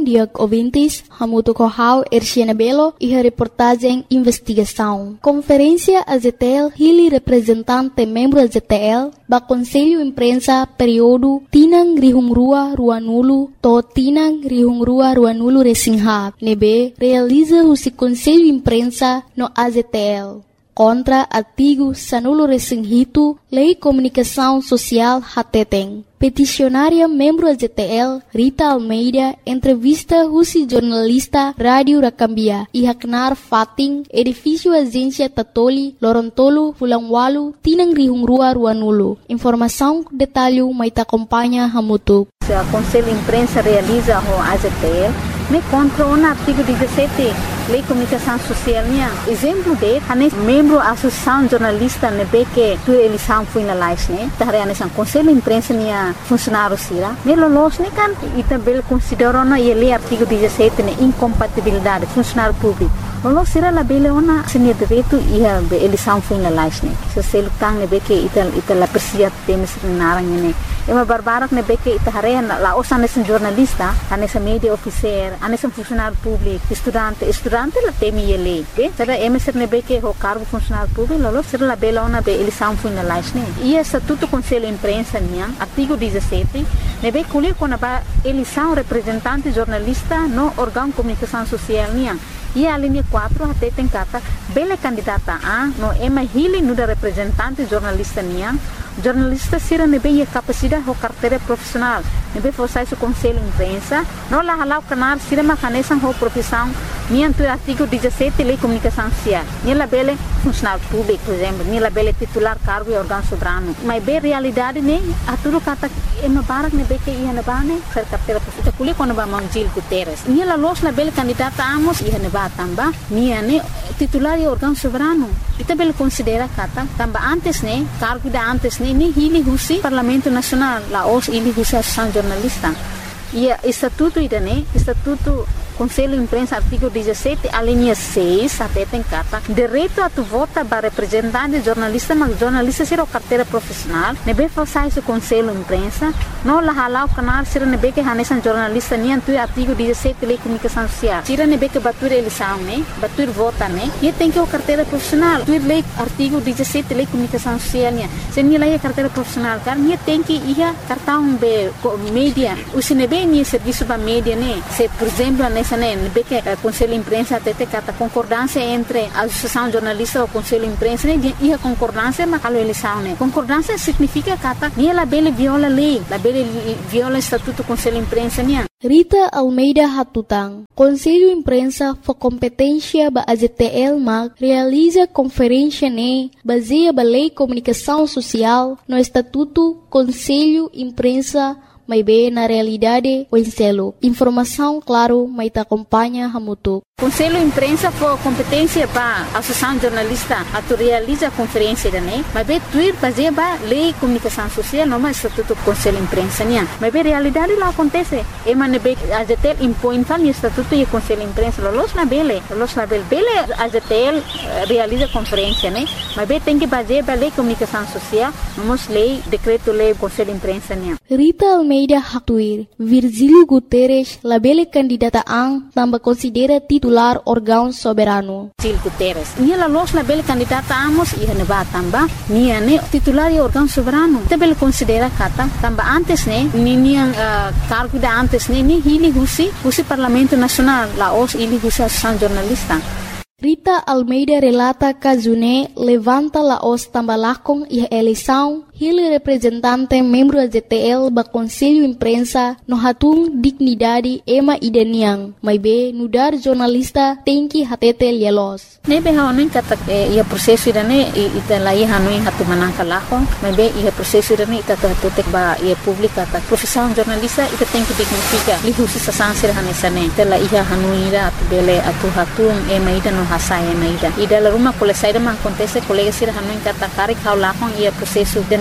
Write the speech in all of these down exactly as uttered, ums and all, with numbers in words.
Diag ouvintes, hamuto kohau Erciana Belo e a reportagem Investigação. Conferência A Z T L hili representante membro A Z T L ba Conselho Imprensa período Tinang Rihungrua Ruanulu to Tinang Rihungrua Ruanulu Resingha. Nebe realiza o Conselho Imprensa no A Z T L. Contra artigo Sanulo Resinghito, Lei Comunicação Social Hateteng. Peticionária membro A Z T L, Rita Almeida, entrevista Rusi jornalista Rádio Rakambia e Haknar Fating, edifício Agência Tatoli, Lorontolo, Fulangwalu, Tinang Rihungrua Ruanulu. Informação, detalhe, maita acompanha Hamutu. O Conselho Imprensa realiza o A Z T L, me contra o artigo dezessete, Lei Comunicação Social. Exemplo de, hanes membro da Associação Jornalista nebe que tu eleição foi na live, né? Tahre hanes ang Conselho Imprensa niya funcionário sira. Me lolos ne kan itabel considero na ele artigo dezessete ne incompatibilidade funcionário público. Lolos sira la bele ona senia direito ia eleição foi na live, né? Se se lutang nebe que ital ital la persia temes narang ne. Ema barbarak nebe que itahare la osan nesen jornalista, hanes media officer, hanes funcionário público, estudante, estudante la temi ele, okay? Será emeser nebe que o cargo funcionário público, lolos sira la bele ona be eleição foi na live, né? E estatuto Conselho Imprensa niya artigo dezessete, nebe kulir kona ba eleição representante jornalista no órgão comunicação social niya. E a linha quatro até tem kata bele candidata a no ema hili no da representante jornalista niya. Jornalista sira nebe ia capacidade ho carteira profissional. Nebe fosse o Conselho Imprensa, no la halau canar sira macanesan ho profissão niya tu artigo dezessete Lei Comunicação Social. Niya la bele funcionário público, por exemplo, niya la bele titular cargo e órgão soberano. Mas be realidade ne aturo kata ema barak nebe que ia na bane ser carteira profissional. Kuli quando ba Manjil Guterres. Niya la los la bele candidata amos ia na ba tamba niya ne titular e órgão soberano. Ita bele considera kata tamba antes ne cargo da antes ne ni hili husi Parlamento Nacional la os hili husi Associação Jornalista. E estatuto ida ne estatuto Conselho Imprensa artigo dezessete a linha seis até tem carta direito a tu vota para representante jornalista mas jornalista ser o carteira profissional nebe falsai o Conselho Imprensa no la halau canar sira nebe que hanesan jornalista ni antu artigo dezessete Lei Comunicação Social sira nebe que batur eleição né batur vota né e tem que o carteira profissional tu lei artigo dezessete Lei Comunicação Social né se ni lei carteira profissional car ni tem que ia cartão be mídia o se nebe ni serviço ba mídia né se por exemplo nebe que o Conselho Imprensa até tem a concordância entre a Associação Jornalista e o Conselho Imprensa né e a concordância mas a eleição né concordância significa que ni la bele viola a lei la bele viola o estatuto do Conselho Imprensa né. Rita Almeida Hatutang, Conselho Imprensa for competência ba A Z T L mag realiza conferência ne baseia ba Lei Comunicação Social no estatuto Conselho Imprensa mas bem na realidade o enselo. Informação, claro, mas te acompanha Hamutu. Conselho Imprensa for competência para a Associação Jornalista a tu realiza a conferência da né, mas bem tu ir fazer ba Lei Comunicação Social não mais estatuto Conselho Imprensa né, mas bem realidade lá acontece. E mas ne A Z T L impõe tal estatuto e Conselho Imprensa los na bele, los na bele, bele A Z T L realiza conferência né, mas bem tem que fazer ba Lei Comunicação Social, vamos lei decreto lei Conselho Imprensa né. Rita Almeida Hatuir, Virgílio Guterres, labele candidata ang tambah considera titular órgão soberano. Virgílio Guterres, nia la los labele candidata amos ia ne ba tamba, nia ne titular e órgão soberano. Tabele considera kata tamba antes ne, ni nia uh, cargo da antes ne, ni hili husi, husi Parlamento Nacional, la os hili husi Associação Jornalista. Rita Almeida relata Kazune levanta la os tambalakong e eleição hili representante membro A Z T L ba Conselho Imprensa no hatung dignidade ema ideniang, mas be nudar jornalista tem que hatete lielos. Nebe haonin kata ia prosesso irane ita lai hanuin hatu manangka lakong, mas be ia prosesso irane ita hatete ba ia publika ta profissão jornalista ita tem que dignifica li husi sasansir hanesane ita la ia hanuira atu bele atu hatung ema ida no hasaya na ida ida la rumah kole saida ma acontece colega sir hanuin kata karik hau lakong ia prosesso dene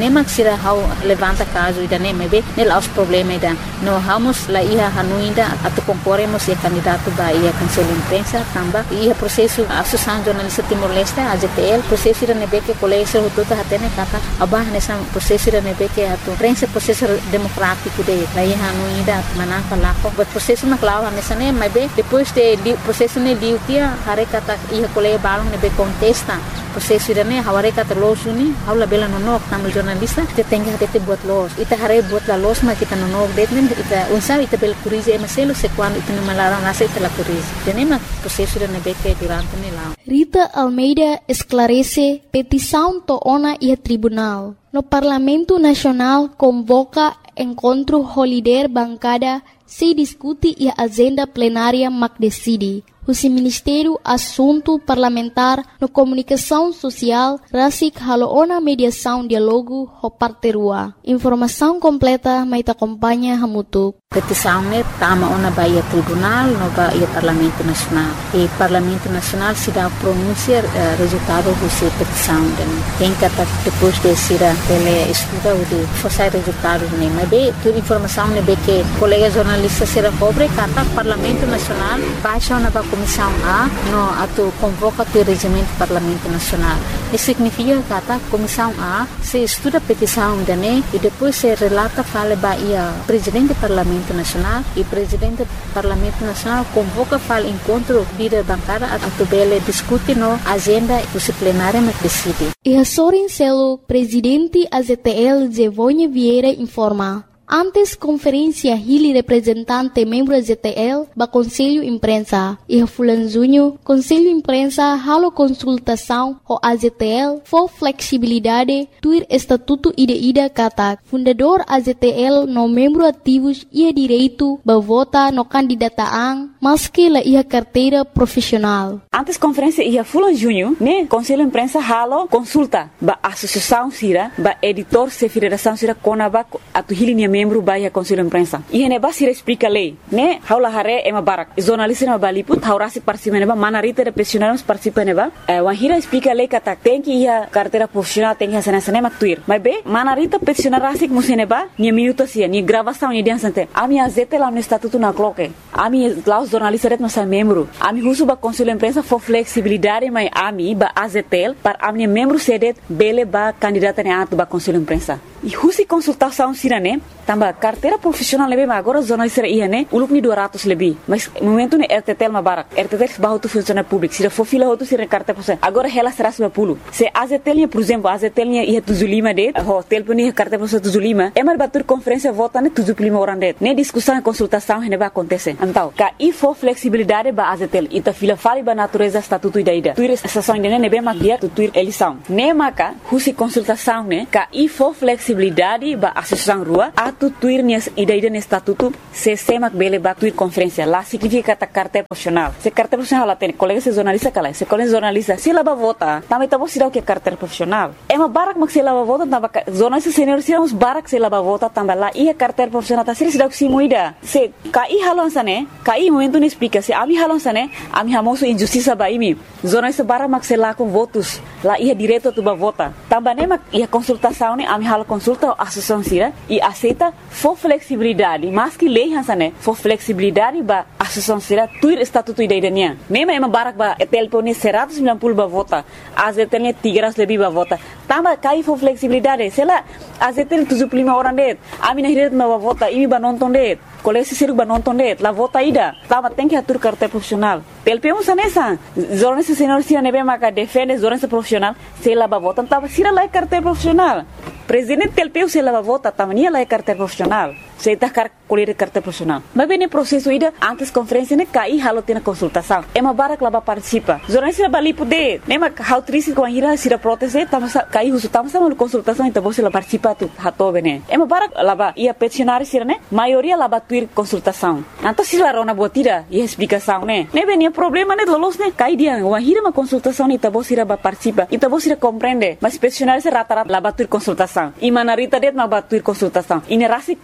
nema sira hau levanta caso ida nema be nel os problema ida no vamos la ia hanuinda atu concorremos e candidato ba ia conselho imprensa tamba ia processo associação jornalista Timor-Leste A J T L processo ida nebe que colégio tudo hatene kata abah nessa processo ida nebe que atu prensa processo democrático de la ia hanuinda manan falako but processo na clava nessa ne mas be depois de processo ne diu tia hare kata ia colégio balong nebe contesta processo ida ne haware kata los uni haula bela no nok tamu jornalista te tenga hate buat los ita hare buat la los ma kita no nok detmen ita unsa ita bel curize e maselo se quando ita no malara nasa ita la curize tenema processo ida nebe que durante ne la Rita Almeida esclarece petição toona e tribunal. No Parlamento Nacional convoca encontro holiday bancada se discute e a agenda plenária mac decide. O Ministério Assunto Parlamentar no Comunicação Social rasik haloona mediação diálogo ho parterua. Informação completa mai te acompanha hamutuk. Petição ne tama ona baia tribunal no baia Parlamento Nacional. E Parlamento Nacional se dá pronunciar uh, resultado do petição den. Quem kata depois de sira ele estuda o de forçar resultado ne mas be toda informação ne be que colega jornalista será cobre kata Parlamento Nacional baixa ona ba Comissão A no atu convoca o regimento do Parlamento Nacional. Isso significa que a Comissão A se estuda a petição dane e depois se relata fala baia presidente do Parlamento Nacional e presidente do Parlamento Nacional convoca fala encontro líder bancada atu bele discute no agenda do plenário mas decide. E a Sorin Celo, presidente A Z T L Zevonha Vieira informa. Antes conferência Hili representante membro da Z T L ba Conselho Imprensa e Fulan Junho Conselho Imprensa halo consultação ho A Z T L for flexibilidade tuir estatuto ida ida kata fundador A Z T L no membro ativos ia direito ba vota no candidataan maski la ia carteira profissional. Antes conferência ia Fulan Junho ne Conselho Imprensa halo consulta ba associação sira ba editor se federação sira konaba atu Hili membro baia Conselho Imprensa. E hene ba sira explica lei, né? Haula hare ema barak. Jornalista na baliput, haurasi participa neba, manarita de profissionais participa neba. Eh, wahira explica lei kata tem que ia carteira profissional tem que hacer cinema tuir. Mas be, manarita profissional rasik museneba, ni minuto sia, ni gravação ni dia sante. Ami azete lá no estatuto na cloque. Ami lá os jornalistas ret nossa membro. Ami husu ba Conselho Imprensa for flexibilidade, mas ami ba A Z T L para ami membro sedet bele ba candidata ne atu ba Conselho Imprensa. E husi consultação sirane tambah carteira profissional lebih agora jornalista ia ne uluk ni dua ratus lebih mas momento ne R T T L mabarak R T T L bahu tu funcionário público sira for fila tu sira carteira profissional agora ela será seratus lima puluh se A Z T L por exemplo A Z T L ia tujuh puluh lima det ho telefon ia carteira profissional tujuh puluh lima emar batur conferência vota ne tujuh puluh lima orang det ne discussão consultação hene ba acontece então ka i for flexibilidade ba A Z T L ita fila fali ba natureza estatuto ida ida tuir estação ida ne be mak dia tu tuir eleição ne maka husi consultação ne ka i for flexibilidade ba associação rua atu tuir nias ida-ida ne estatuto se semak bele ba tuir conferência lá significa kata carteira profissional se carteira profissional lá tem colega se jornalista kala se colega jornalista se lá ba vota também tá bom se dá o que é carteira profissional é uma barak mak se lá ba vota tamba jornalista senior se uns barak se lá ba vota tamba lá ia carteira profissional tá se dá o que se muida se kai halon sane kai momento ne explica se ami halon sane ami hamoso injustiça ba imi jornalista barak mak se lá com votos lá ia direto tu ba vota tamba ne mak ia consultação ne ami halo consulta associação sira e aceita for flexibilidade mas que lei hansane for flexibilidade ba associação sira tuir estatuto ida-idanya nema ema barak ba telefone seratus sembilan puluh ba vota A Z T L tiga ratus lebih ba vota tamba kai for flexibilidade sela A Z T L tujuh puluh lima orang det ami na hiret ba vota imi ba nonton det kolesi siru ba nonton det la vota ida tamba tem que atur carteira profissional T L P um sanesa jornalista senior sira nebe maka defende jornalista profissional sela ba vota tamba sira la carteira profissional presidente T L P se lava vota tamania la carteira profissional se tá car colher carteira profissional mas bem no processo ida antes conferência ne cai halo tem consultação é uma barak lá participa jornalista bali poder nema how triste com ira sira proteste tama cai usu tama sama consultação então você lá participa tu hato bene é uma barak lá ia peticionar sira ne maioria lá tuir consultação então se lá rona botira e explicação ne ne bem problema ne lolos ne cai dia uma hira uma consultação então você lá participa então você compreende mas peticionar se rata-rata lá tuir consultação e manarita det ma batuir consultação e nerasi contra lei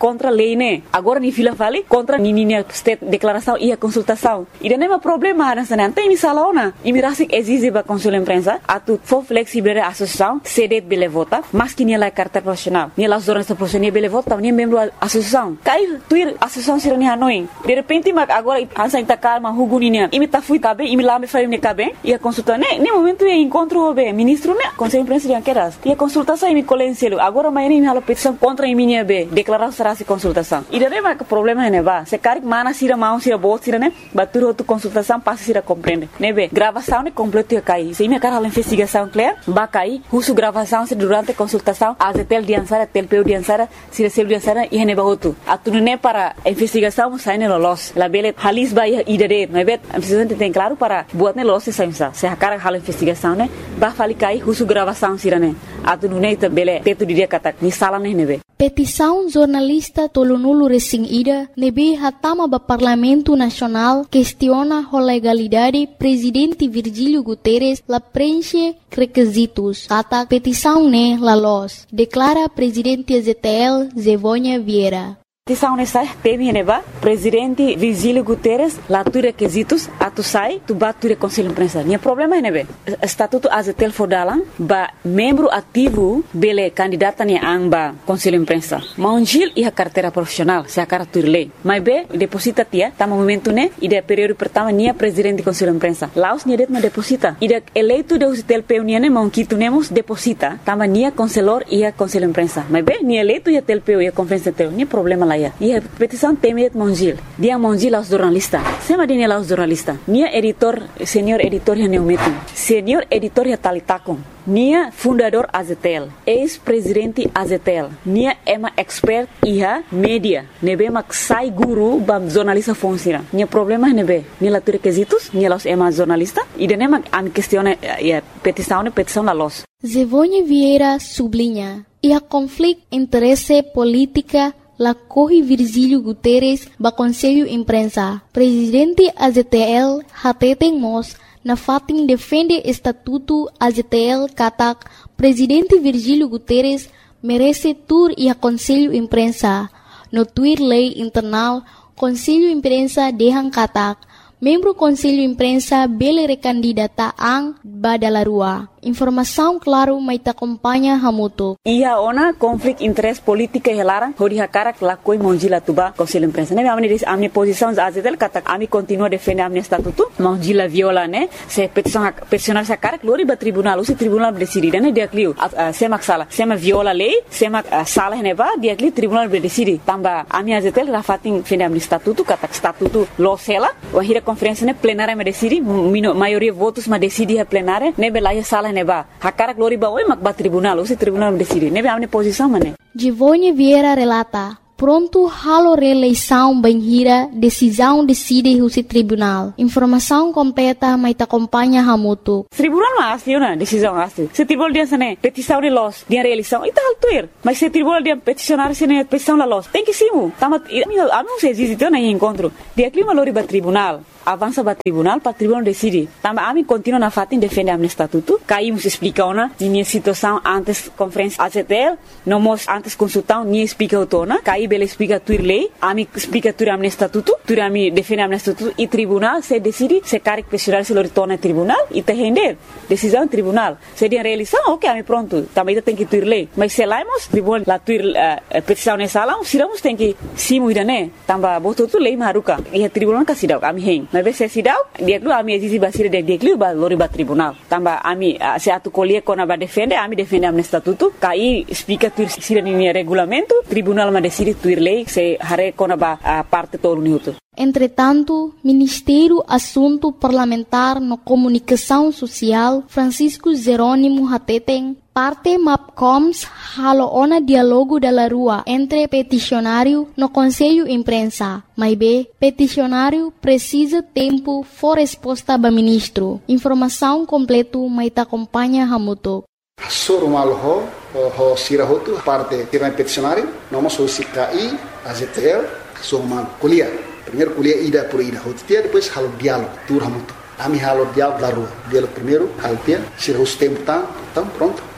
lei, né? Agora ni fila fale contra ni ni state declaração e a consultação. E não é um problema, nessa não tem misalaona. E mirasi exige ba conselho imprensa, a tu for flexível a associação, cede bele vota, mas que ni la carta profissional. Ni la zornista profissional bele vota, ni membro da associação. Cai tuir associação sira ni Hanoi. De repente mag agora ansa ita calma huguninya. Imi ta fui cabe, imi lá me faz me cabe. E a consulta, né? Nem momento é encontro o ministro, né? Conselho imprensa de anqueras. E a consultação imi colenselo. Agora mais nem halo petição contra imi minha be. Declaração será se consultação. E daí vai que problema né ba. Se cari mana sira mão sira bot sira né? Batur outro consultação passa sira compreende. Né be. Gravação né completo ia cair. Se imi cara a investigação clear, ba cair. Husu gravação se durante a consultação, a tel diansara, tel peu diansara, sira sel diansara e ne ba outro. A tu né para investigação sai ne lolos. La bele halis ba ia idade. Né be. A precisa tem claro para buat ne lolos se saimsa. Se a cara hala investigação né, ba fali cair husu gravação sira né. A tu né ita bele teto dia kata ni sala né ne be. Petição jornalista Tolonulu Resing Ida nebe hatama ba Parlamento Nacional questiona a legalidade presidente Virgílio Guterres la preenche requisitos. Kata petição ne la los, declara presidente Z T L Zevônia Vieira. Petição nessa teme neba presidente Virgílio Guterres lá tu requisitos a tu sai tu bat tu conselho imprensa. Nia problema nebe estatuto A Z T L fodalan ba membro ativo bele candidata ni amba conselho imprensa. Maungil e a carteira profissional se a cara tu lei. Mas be deposita tia tama momento ne ide período pertama nia presidente conselho imprensa. Laos nia det ma deposita. Ide eleito de U Z T L P nia ne maunquito nemos deposita tama nia conselor e a conselho imprensa. Mas be nia eleito e a T L P e a conferência T L nia problema e a petição tem Mongil. Dia Mongil aos jornalistas. Sema dine aos jornalistas. Nia editor, senhor editor ya neumetin. Senhor editor ya talitakon. Nia fundador A Z T L. Ex-presidente A Z T L. Nia ema expert iha media. Nebe mak sai guru bam jornalista fonsira. Nia problema nebe. Nia la requisitos. Nia los ema jornalista. E dene mak am questione ya petição ne petição la los. Zevônia Vieira sublinha. E a conflito interesse política la corre Virgílio Guterres ba Conselho Imprensa. Presidente A Z T L hateten mos na fatin defende estatuto A Z T L katak Presidente Virgílio Guterres merece tur e a Conselho Imprensa. No tuir lei internal Conselho Imprensa dehang katak membro Conselho Imprensa bele recandidata ang badalarua. Informação claro mai ta acompanha hamuto. Ia ona conflito interesse política e lara hori hakara la koi Mongila tuba Conselho Imprensa. Ne amni amni posição A Z T L kata ami continua defender amni estatuto. Mongila viola ne se petição peticionar sa cara glori ba tribunal o se tribunal decidir ne dia clio se mak sala se ma viola lei se mak sala ne ba dia clio tribunal decidir tamba ami A Z T L rafatin defender amni estatuto kata estatuto lo sela o hira conferência ne plenária me decidi maioria votos ma decidi a plenária ne belaia sala neba hakara glori ba oi mak ba tribunal o se tribunal decide nebe amne posição mane. Zevônia Vieira relata pronto halo reeleição banhira decisão decide o se tribunal. Informação completa mai ta acompanha hamuto. Tribunal ma asli na decisão asli. Se tribunal dia sane petição de los dia reeleição ita altuir. Mas se tribunal dia peticionar sene petição la los. Tem que simu. Tama amo se existe na encontro. Dia clima lori ba tribunal. Avança para tribunal, para tribunal decide. Tamba ami continua na fatin defende amne estatuto. Caímos explica ona minha situação antes conferência A Z T L, não mos antes consultão ni explica outona. Caí bele explica tuir lei, ami explica tuir amne estatuto, tuir ami defende amne estatuto e tribunal se decide se caric questionar se lo retorna tribunal e te render decisão tribunal. Se dia reeleição, ok, ami pronto. Também tem que tuir lei. Mas se laimos tribunal la tuir uh, petição nessa sala, siramos tem que simu idane. Tamba botou tu lei maruka. E a tribunal kasidau ami hen. Mas se sidau dia lu ami existe basira de dia lu ba lori ba tribunal tamba ami se atu colie kona ba defende ami defende amne estatuto kai explica tu sira ni regulamento tribunal ma decide tuir lei se hare kona ba parte todo minuto. Entretanto, Ministério Assunto Parlamentar no Comunicação Social Francisco Jerônimo Hateten parte MAPCOMS halo ona dialogo da rua entre peticionário no Conselho Imprensa. Mas be, peticionário precisa tempo for resposta ba ministro. Informação completo mai ta acompanha hamuto. Soro malo ho ho sira hotu parte tira peticionário, não so sikai A Z T L so man kuliah. Primeiro kuliah ida por ida hotia depois halo diálogo tur hamuto. Ami halo diálogo da rua. Diálogo primeiro halo dia, se o tempo tá, então pronto.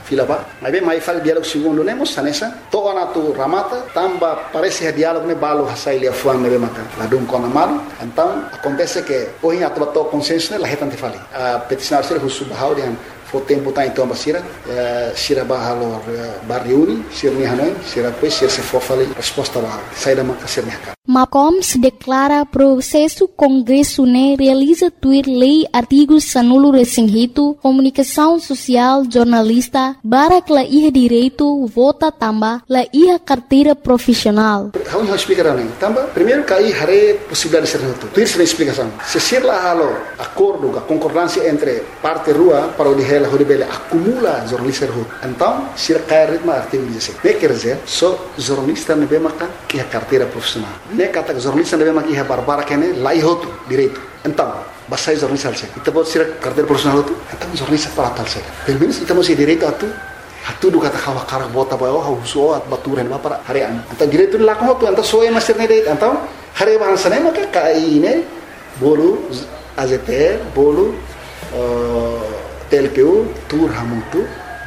fila ba. Mas bem, mas faz diálogo segundo nemos sanessa. Toa na tu ramata, tamba parece diálogo ne balo hasai lia fuan ne maka. Ladum kona malu. Então acontece que hoje a tua consenso ne la hetante fali. A peticionário ser husu bahau dian fo tempo tá então basira, sira bahalo barriuni, sira ni hanoi, sira pois sira se for fali resposta ba. Saída maka sira ni Macom se declara processo Congresso né realiza tuir lei artigos sanulo resinhito, comunicação social, jornalista, barak la iha direito, vota tamba, la iha carteira profissional. Vamos explicar também. Tamba, primeiro que aí hare possibilidade de ser reto. Tuir se explicação. Se ser lá halo acordo, a concordância entre parte rua para o de ela, o de bela acumula jornalista reto. Então, se cai ritmo artigo dezessete. Ne quer dizer, só jornalista ne bem makan iha carteira profissional. Ne kata jornalista deve maki barbara kene lai hotu direito. Então, basta jornalista alse. Ita pode ser carteira profissional hotu. Então jornalista para tal se. Pelo menos ita mesti direito atu. Atu do kata kawa karak bota bayo ha uso at baturen ba para harian. Então direito la ko hotu anta soe master ne direito. Então hare bahasa ne maka kai ne bolu A Z T L bolu T L P U tur hamutu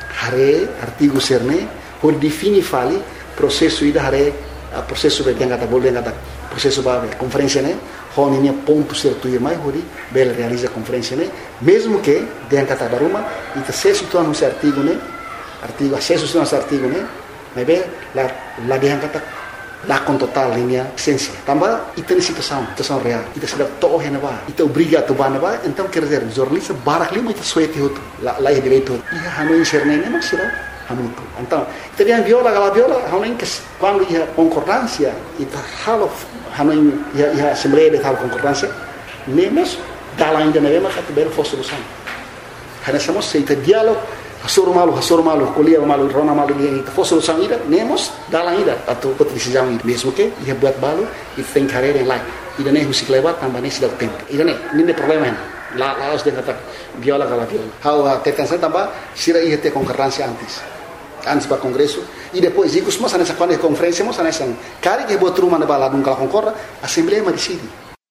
hare artigo serne por defini fali processo ida hare a processo de yang kata boleh kata processo ba conferência né honinya ponto certo e mais hori bel realiza conferência né mesmo que yang kata baruma ita acesso tu anu artigo né artigo acesso tu anu artigo né mas bem la la yang kata la con total linha ciência tambah ita ni situação situação real ita sudah toh hena ba ita obriga tu ba ba então quer dizer jornalista barak lima ita suete hotu la la direito ia hanu inserne né mas será hamutu. Então, teriam viola, gala viola, hanuin que quando ia concordância, ita halo hanuin ia ia assembleia de tal concordância, nemos gala ainda não é mas que belo fosse solução. Hanessamos se ita diálogo, hasoro malu, hasoro malu, colia malu, rona malu dia ita fosse solução ida, nemos gala ainda atau pot decisão ida. Mesmo que ia buat balu, ita tem carreira em lá. Ida nem musik lewat tambah nem sudah tempo. Ida nem, nem problema hen. Lá lá os de kata viola gala viola. How a tetança tambah sira ia ter concordância antes. Antes para o Congresso e depois digo mas nessa quando é conferência mas nessa cara que botou uma na balada nunca concorda a Assembleia decide.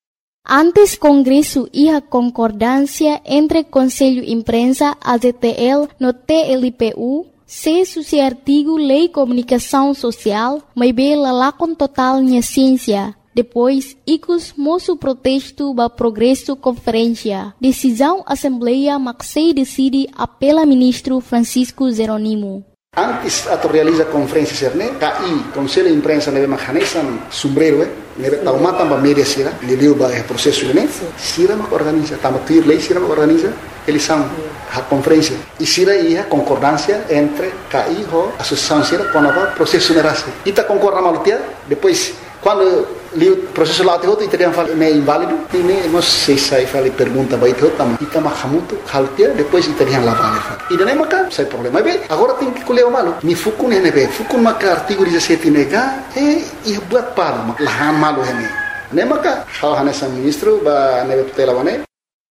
Antes Congresso ia concordância entre Conselho Imprensa A Z T L no T L P U se suci artigo Lei Comunicação Social mas bela lá com total minha ciência. Depois, icos moço protesto ba progresso conferência. Decisão Assembleia Maxei decide apela ministro Francisco Jeronimo. Antes ato realiza conferência serne, K I Conselho de Imprensa neve mahanesan sombrero eh, neve tauma tamba media sira, leliu ba é processo né, sira ma organiza, tamba tuir lei sira ma organiza, eles são a conferência e sira ia concordância entre K I ho associação sira com a processo nerase. Ita concorda malutia, depois quando li o processo lá outro e teriam falado é inválido e nem não sei se falei pergunta vai ter outra mas ita mahamuto haltia depois teriam lá vale e daí maca sem problema bem agora tem que colher o malo me fuku ne ne be fuku maca artigo dezessete nega e e buat par lahan malo hene ne maca hal hanesa ministro ba ne tutela wane.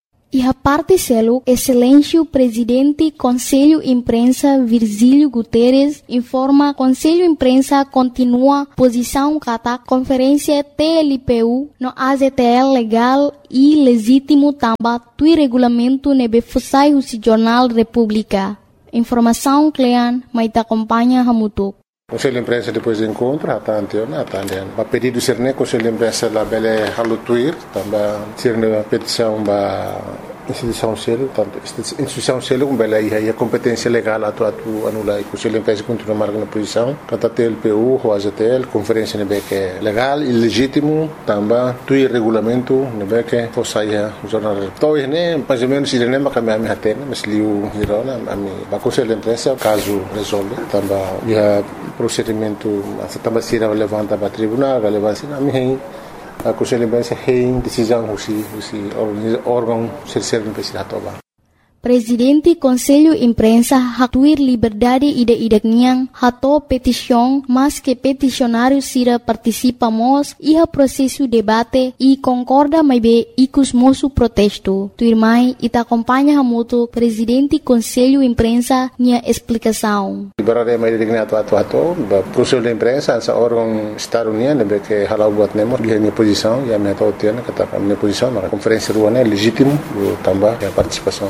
E a parte selo, excelência presidente Conselho Imprensa Virgílio Guterres informa Conselho Imprensa continua posição kata conferência T L P U no A Z T L legal e legítimo tamba tui regulamento nebe fusai husi Jornal República. Informação Clean, mas te acompanha Hamutuk. Conselho de Imprensa depois do encontro, a tantiona, a tantiona. A pedido ser né, Conselho de Imprensa da Bele Halutuir, também ser uma petição da instituição selo, tanto instituição selo com Bele aí a competência legal a tu a tu anular. Conselho de Imprensa continua marcando a posição. Kata T L P U, o A Z T L, conferência nebe que é legal e legítimo, também tu regulamento nebe que fosse aí o jornal. Então né, mais ou menos ele nem vai caminhar me atende, mas liu virona a mim. A Conselho de Imprensa caso resolve, também ia procedimento essa também se levanta para tribunal relevância a mim a Conselho de Imprensa tem decisão se se órgão ser ser investigador. Presidente Conselho Imprensa hatuir liberdade ida idakniang hato petição mas que peticionário sira participamos iha processo debate e concorda mais be icus moço protesto. Tuirmai ita acompanha hamuto Presidente Conselho Imprensa nia explicação. Liberdade mais idakniang atu atu atu Conselho de Imprensa essa órgão Estado Unido be que halau buat nemo dia minha posição e a minha totiana kata minha posição na conferência ruana legítimo também a participação também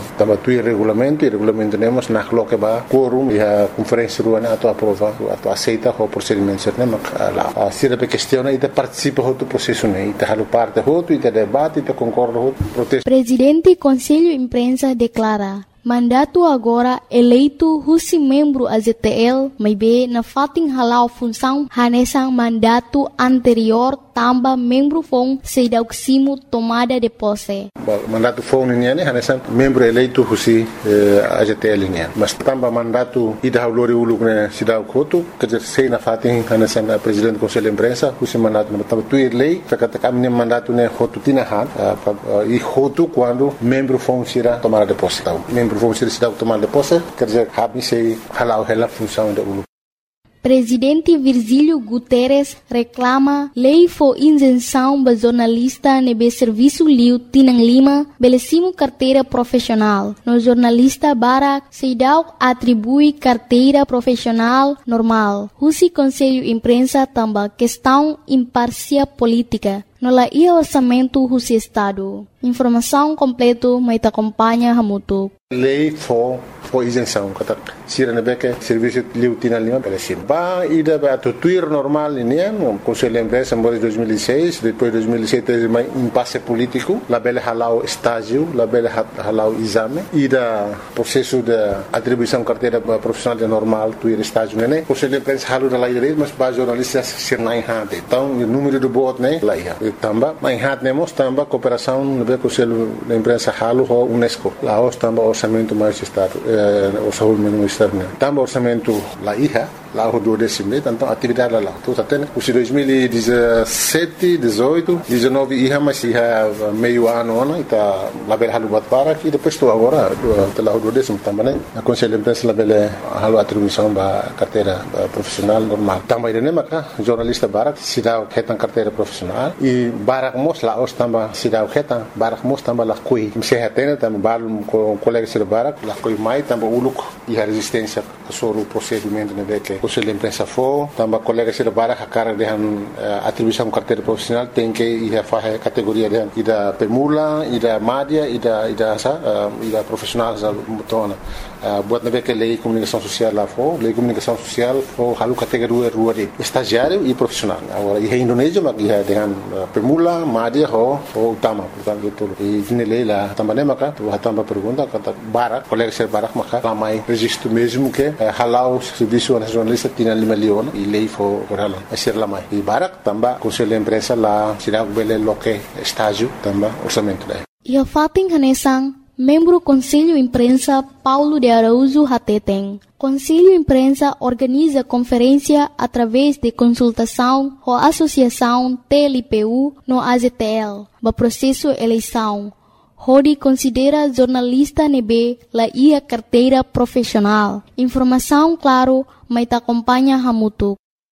tuir regulamento, e regulamento temos na coloca ba quórum e a conferência rua na atu aprova, atu aceita o procedimento certo, né? A se a questão e participa do processo, né? E halu parte outro, e debate, e concorda outro protesto. Presidente Conselho Imprensa declara mandato agora eleito husi membro A Z T L, may be na fating halau função hanesang mandato anterior tamba membro fong sedauksimo tomada de posse. Mandato fong niya ni hanesang membro eleito husi eh, A Z T L niya. Mas tamba mandato ida haulori uluk na sidaw koto, kajer sei na fating hanesang uh, Presidente Conselho Imprensa husi mandato na tamba tuir lei, kakatakam ni mandato na hotu tinahan, uh, uh, e hotu quando membro fong sira tomada de posse. Membro vão ser cidade tomar de posse, quer dizer, habem se halau hela função da U L U. Presidente Virgílio Guterres reclama lei for isenção ba jornalista nebe serviço liu tinang lima belecimo carteira profissional. No jornalista Barak Seidau atribui carteira profissional normal. Husi Conselho Imprensa tamba questão imparcial política. No la ia orçamento husi Estado. Informação completo mai ta acompanha hamutuk. Lei for for isenção, kata sira na beca serviço liu tinang lima belecimo. Ba ida ba to tuir normal ini o Conselho Imprensa em dois mil e seis, depois dois mil e sete teve um impasse político, la bela halau estágio, la bela halau exame, ida processo de atribuição carteira profissional de normal, tuir estágio, né? Conselho Imprensa halu da lei direito, mas ba jornalistas ser na enhante. Então, o número do voto, né? Lá ia. Tamba, na enhante nemos tamba cooperação no be Conselho Imprensa halu ho UNESCO. Lá os tamba orçamento mais estado, eh, orçamento mais estado, né? Tamba orçamento lá ia. Lá o do décimo, então atividade lá. Então até os dois mil e dezessete, dezoito, dezenove ia mais ia meio ano, né? Tá lá bela halu bat para e depois estou agora lá o do décimo também, né? A Conselho Imprensa lá bela halu atribuição ba carteira profissional normal. Também né, maca jornalista Barak se dá retan carteira profissional e Barak mos lá os tamba se dá retan Barak mos tamba lá coi. Se retena tamba balum com colega se Barak lá coi mai tamba uluk e a resistência sobre o procedimento né que Conselho Imprensa for, também colegas de Barak a cara de atribuição carteira profissional tem que ir a fazer categoria de ida permula, ida média, ida ida asa, ida profissional za mutona. Buat na que lei comunicação social lá for, lei comunicação social for halu categoria rua de estagiário e profissional. Agora em Indonésia mas ia dengan permula, média ho ho utama, portanto itu. E ini lei lá também maka tu hatamba pergunta kata Barak, colegas de Barak maka ramai registro mesmo que halau serviço nacional tinha lima leon e lei for orala a ser lá mais e Barak também Conselho Imprensa lá será o bele loque estágio também orçamento daí. E a fating hanesang membro Conselho Imprensa Paulo de Araújo Hateteng. Conselho Imprensa organiza conferência através de consultação com a Associação T L P U no A Z T L, no processo eleição. Hodi considera jornalista nebe la ia carteira profissional. Informação claro, mas te acompanha hamutuk.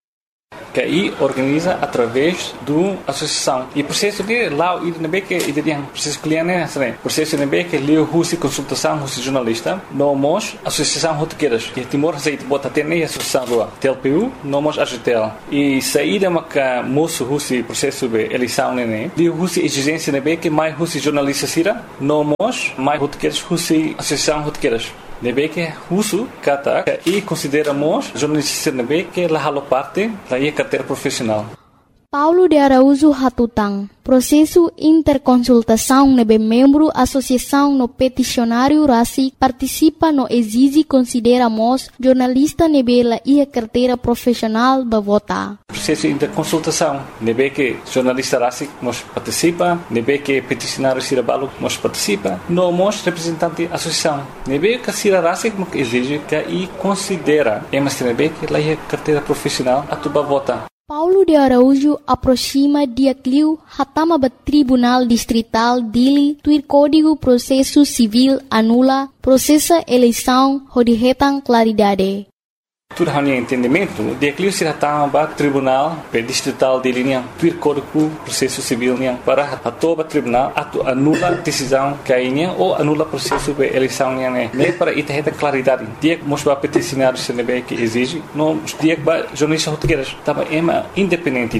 Que aí organiza através do associação e processo de lá e nebe que e tem processo cliente né assim processo nebe que leu husi consultação husi jornalista nomos associação rotequeiras que Timor Receita bota até nem associação do T L P U nomos A G T L e saída maca moço husi processo de eleição né leu husi exigência nebe que mais husi jornalista sira nomos mais rotequeiras husi associação rotequeiras nebe que husu kata e consideramos jornalista nebe que la halo parte da ia carteira profissional. Paulo de Araújo Hatutang. Processo interconsultação nebe membro associação no peticionário Rasi participa no exige consideramos jornalista nebe la ia carteira profissional ba vota. Processo interconsultação nebe que jornalista Rasi nos participa, nebe que peticionário Sirabalo nos participa, no mos representante associação. Nebe que Sira Rasi mo exige que e considera emas nebe que la ia carteira profissional atuba vota. Paulo de Araújo aproxima dia cliu hatama ba Tribunal Distrital Dili tuir Código Processo Civil anula processa eleição hodihetan claridade. Tudo hanya entendimento, dia cliu se hatama ba Tribunal Distrital Dili niang tuir Código Processo Civil niang para hatoba tribunal atu anula decisão kainya ou anula processo de eleição niang né nem para itaheta claridade. Dia mos ba peticionário se nebe que exige, no dia ba jornalista rotegueiras tava ema independente tá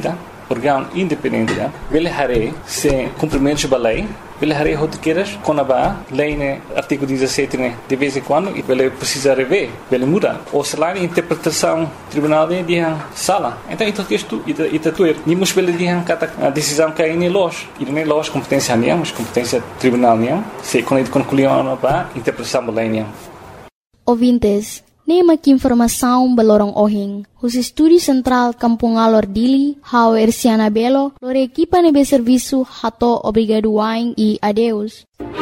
órgão independente, ele hare se cumprimento da lei, ele hare rotiqueiras quando a lei né artigo dezessete né de vez em quando e ele precisa rever, ele muda. Ou se lá a interpretação tribunal de dia sala. Então isso que isto ita tuer. Nimos ele dia a decisão que aí nem loja, e nem loja competência nem, mas competência tribunal nem. Se quando ele concluiu a interpretação da lei nem. Ouvintes, nema que informação balorong ohing. Os estúdio central Kampung Alor Dili, hau Erciana Belo, lore equipa nebe serviço hato obrigado wain e adeus.